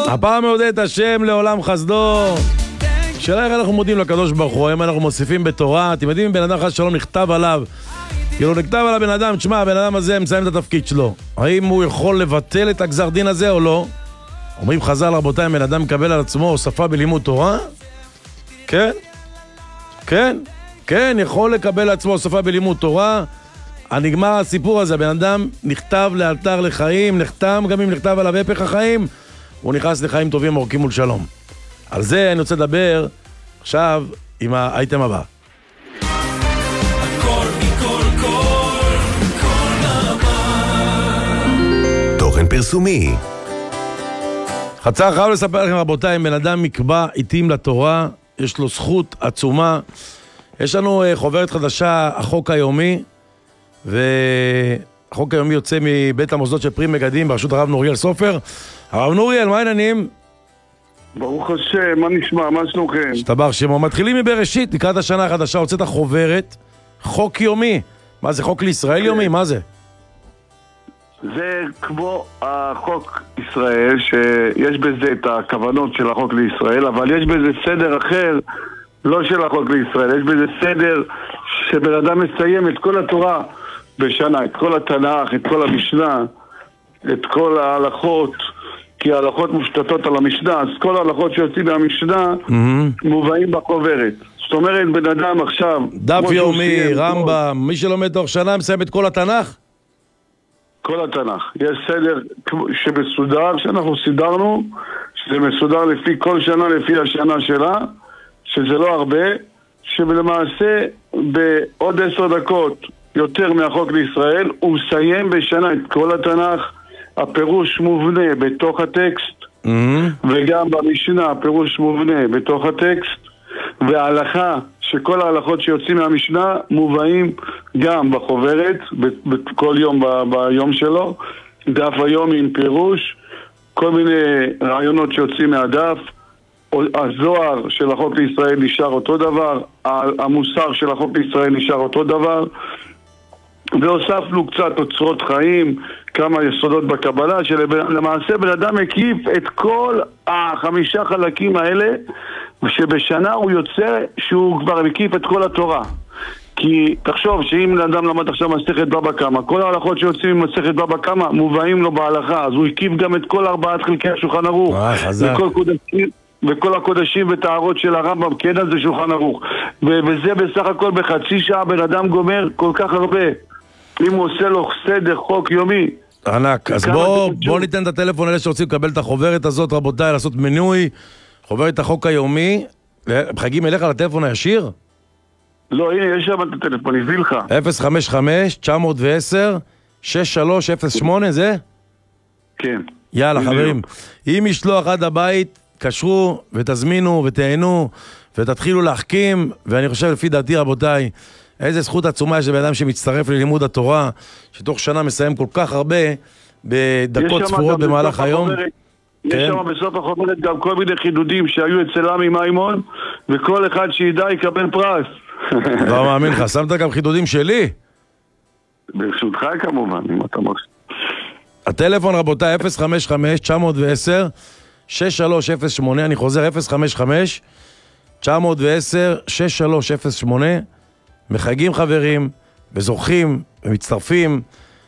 הפעם מעודד את השם לעולם חסדו. שאלה איך אנחנו מודים לקדוש ברוך הוא, אם אנחנו מוסיפים בתורה. אתם יודעים, בן אדם חס שלום נכתב עליו, כאילו נכתב על הבן אדם, תשמע, הבן אדם הזה מסיים את התפקיד שלו, האם הוא יכול לבטל את הגזר דין הזה או לא? אומרים חז"ל, רבותיי, בן אדם מקבל על עצמו הוספה בלימוד תורה? כן, כן, כן, יכול לקבל על עצמו הוספה בלימוד תורה. הנגמר הסיפור הזה, הבן אדם נכתב לאלתר לחיים, נחתם, גם אם נכתב עליו הפך החיים, הוא נכנס לחיים טובים, ארוכים ולשלום. על זה אני רוצה לדבר עכשיו עם האייטם הבא. תוכן פרסומי. חייב לספר לכם, רבותיי, אם בן אדם מקבע עיתים לתורה, יש לו זכות עצומה. יש לנו חוברת חדשה, החוק היומי, והחוק היומי יוצא מבית המוסדות של פרי מגדים בראשות הרב נוריאל סופר. הרב נוריאל, מה העניינים? ברוך השם, מה נשמע? מה שלומכם? השתבח שמו. מתחילים מבראשית, לקראת השנה החדשה, הוצאת חוברת, חוק יומי. מה זה, חוק לישראל יומי? מה זה? זה כמו החוק ישראל, שיש בזה את הכוונות של החוק לישראל, אבל יש בזה סדר אחר, לא של החוק לישראל. יש בזה סדר שבן אדם מסיים את כל התורה בשנה, את כל התנ"ך, את כל המשנה, את כל ההלכות, כי ההלכות מושתתות על המשנה, אז כל ההלכות שיוצאים מהמשנה מובאים בחוברת. זאת אומרת, בן אדם עכשיו... דף יומי, רמב"ם, מי שלומד תוך שנה מסיים את כל התנ"ך? כל התנ"ך. יש סדר שמסודר, שאנחנו סידרנו, שזה מסודר לפי כל שנה, לפי השנה שלה, שזה לא הרבה, שלמעשה בעוד 10 דקות יותר מהחוק לישראל, הוא מסיים בשנה את כל התנ"ך, הפירוש מובנה בתוך הטקסט, וגם במשנה הפירוש מובנה בתוך הטקסט, וההלכה, שכל ההלכות שיוצאים מהמשנה מובאים גם בחוברת, בכל יום ביום שלו, דף היום עם פירוש, כל מיני רעיונות שיוצאים מהדף, הזוהר של החוק לישראל נשאר אותו דבר, המוסר של החוק לישראל נשאר אותו דבר, והוספנו קצת אוצרות חיים, כמה יסודות בקבלה, שלמעשה בן אדם מקיף את כל 5 חלקים האלה, ושבשנה הוא יוצא שהוא כבר מקיף את כל התורה. כי תחשוב שאם בן אדם למד עכשיו מסכת בבא קמא, כל ההלכות שיוצאים ממסכת בבא קמא מובאים לו בהלכה, אז הוא הקיף גם את כל 4 חלקי השולחן ערוך, וכל הקודשים וטהרות של הרמב"ם, כן, אז זה שולחן ערוך, וזה בסך הכל בחצי שעה בן אדם גומר כל כך הרבה. אם הוא עושה לו סדר חוק יומי ענק. אז בוא ניתן את הטלפון אלה שרוצים לקבל את החוברת הזאת, רבותיי, לעשות מנוי חוברת החוק היומי. חגים אליך לטלפון הישיר? לא, הנה, יש שם את הטלפון, הביא לך 055-910-6308, זה? כן. יאללה, חברים, אם משלוח עד הבית, קשרו ותזמינו ותהנו ותתחילו להחכים. ואני חושב, לפי דעתי, רבותיי, איזה זכות עצומה יש לבן אדם שמצטרף ללימוד התורה, שתוך שנה מסיים כל כך הרבה בדקות ספורות במהלך היום. יש שם בסוף החוברת גם כל מיני חידודים שהיו אצל עמי מימון, וכל אחד שידע יקבל פרס. לא מאמין לך, שמת גם חידודים שלי? ברשותך כמובן, אם אתה מרשה. הטלפון, רבותיי, 055-910-6308, אני חוזר, 055-910-6308. מחייגים חברים וזוכים ומצטרפים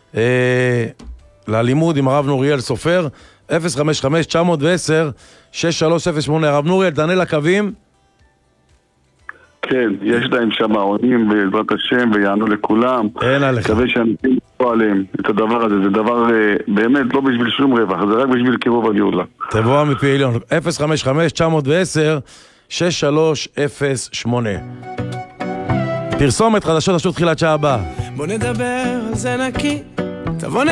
ללימוד עם הרב נוריאל סופר. 055-910-6308. הרב נוריאל, תענה לקווים. כן, יש להם שם עונים בעזרת השם ויענו לכולם. אין עליך. מקווה שאנשים יפעו עליהם את הדבר הזה. זה דבר באמת לא בשביל שום רווח, זה רק בשביל קירוב הגאולה. תבואה מפי עליון. 055-910-6308. פרסומת חדשות תחילת שעה הבאה. בוא נדבר על זה נקי, תבוא